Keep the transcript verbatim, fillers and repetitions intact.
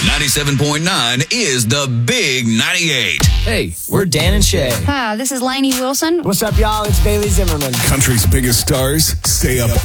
ninety-seven point nine is the Big ninety-eight. Hey, we're Dan and Shay. Hi, this is Lainey Wilson. What's up, y'all? It's Bailey Zimmerman. Country's biggest stars stay up